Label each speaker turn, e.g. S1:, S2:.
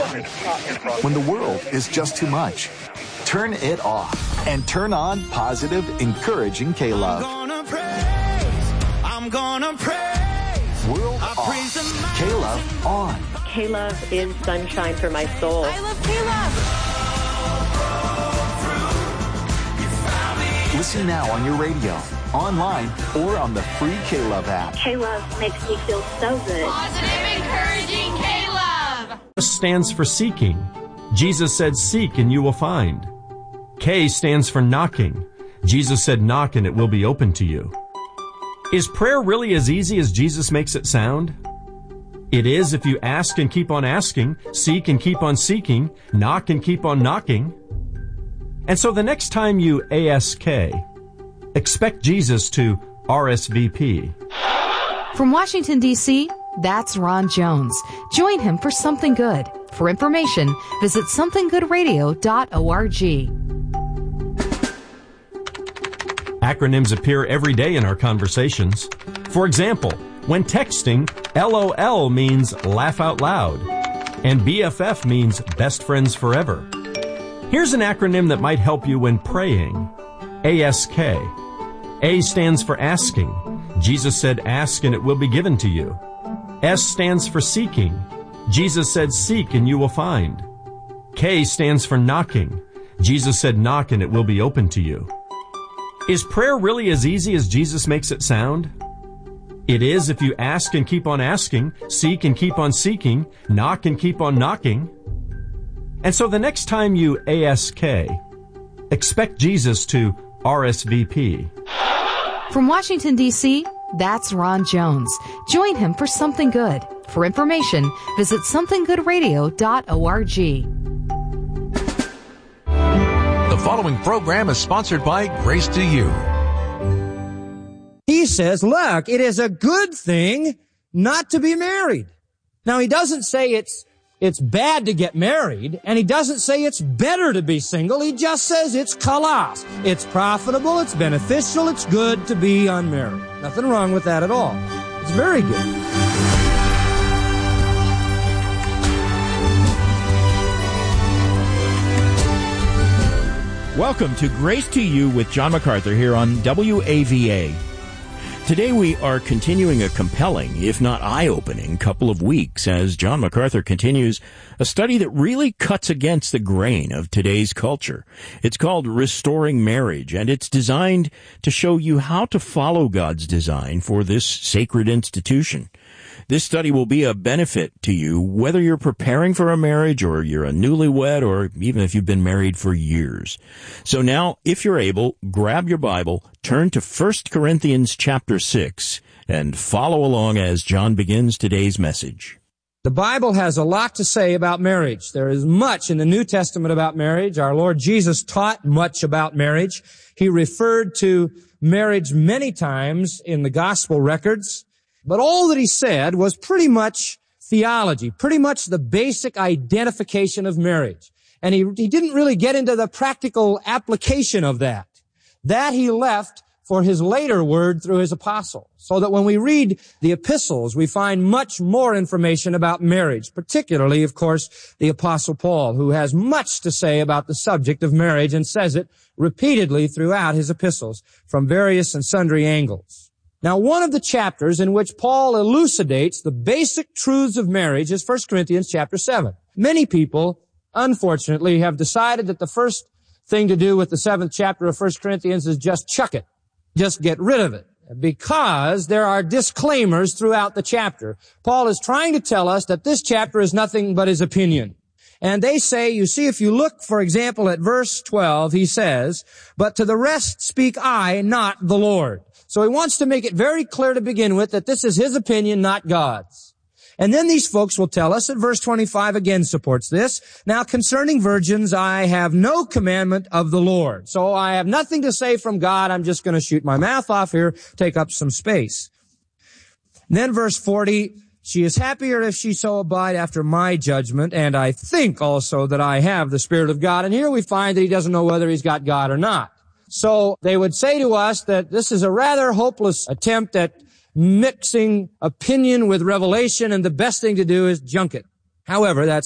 S1: When the world is just too much, turn it off and turn on positive, encouraging K-Love.
S2: I'm gonna praise.
S1: World off. K-Love on.
S3: K-Love is sunshine for my soul.
S4: I love K-Love.
S1: Listen now on your radio, online, or on the free K-Love app.
S3: K-Love makes me feel so good.
S4: Positive, encouraging K-Love.
S5: Stands for seeking. Jesus said, seek and you will find. K stands for knocking. Jesus said, knock and it will be open to you. Is prayer really as easy as Jesus makes it sound? It is if you ask and keep on asking, seek and keep on seeking, knock and keep on knocking. And so the next time you ASK, expect Jesus to RSVP.
S6: From Washington, D.C., that's Ron Jones. Join him for Something Good. For information, visit somethinggoodradio.org.
S5: Acronyms appear every day in our conversations. For example, when texting, LOL means laugh out loud, and BFF means best friends forever. Here's an acronym that might help you when praying. ASK. A stands for asking. Jesus said, ask and it will be given to you. S stands for seeking. Jesus said, seek and you will find. K stands for knocking. Jesus said, knock and it will be open to you. Is prayer really as easy as Jesus makes it sound? It is if you ask and keep on asking, seek and keep on seeking, knock and keep on knocking. And so the next time you ASK, expect Jesus to RSVP.
S6: From Washington, D.C., that's Ron Jones. Join him for Something Good. For information, visit somethinggoodradio.org.
S7: The following program is sponsored by Grace to You.
S8: He says, look, it is a good thing not to be married. Now, he doesn't say it's bad to get married, and he doesn't say it's better to be single. He just says it's kalas. It's profitable, it's beneficial, it's good to be unmarried. Nothing wrong with that at all. It's very good.
S9: Welcome to Grace to You with John MacArthur here on WAVA. Today we are continuing a compelling, if not eye-opening, couple of weeks as John MacArthur continues a study that really cuts against the grain of today's culture. It's called Restoring Marriage, and it's designed to show you how to follow God's design for this sacred institution. This study will be a benefit to you whether you're preparing for a marriage or you're a newlywed or even if you've been married for years. So now, if you're able, grab your Bible, turn to 1 Corinthians chapter 6, and follow along as John begins today's message.
S8: The Bible has a lot to say about marriage. There is much in the New Testament about marriage. Our Lord Jesus taught much about marriage. He referred to marriage many times in the gospel records. But all that he said was pretty much theology, pretty much the basic identification of marriage. And he didn't really get into the practical application of that. That he left for his later word through his apostle. So that when we read the epistles, we find much more information about marriage, particularly, of course, the apostle Paul, who has much to say about the subject of marriage and says it repeatedly throughout his epistles from various and sundry angles. Now, one of the chapters in which Paul elucidates the basic truths of marriage is 1 Corinthians chapter 7. Many people, unfortunately, have decided that the first thing to do with the 7th chapter of 1 Corinthians is just chuck it. Just get rid of it. Because there are disclaimers throughout the chapter. Paul is trying to tell us that this chapter is nothing but his opinion. And they say, you see, if you look, for example, at verse 12, he says, but to the rest speak I, not the Lord. So he wants to make it very clear to begin with that this is his opinion, not God's. And then these folks will tell us that verse 25 again supports this. Now concerning virgins, I have no commandment of the Lord. So I have nothing to say from God. I'm just going to shoot my mouth off here, take up some space. And then verse 40, she is happier if she so abide after my judgment, and I think also that I have the Spirit of God. And here we find that he doesn't know whether he's got God or not. So they would say to us that this is a rather hopeless attempt at mixing opinion with revelation, and the best thing to do is junk it. However, that's